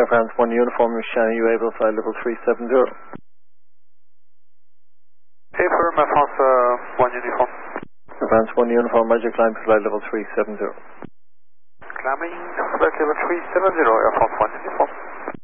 Air France 1 Uniform, Shannon, you able to fly level 370? Air France 1 Uniform. Air France 1 Uniform, Roger, climb to flight level 370. Climbing flight level 370, Air France 1 Uniform.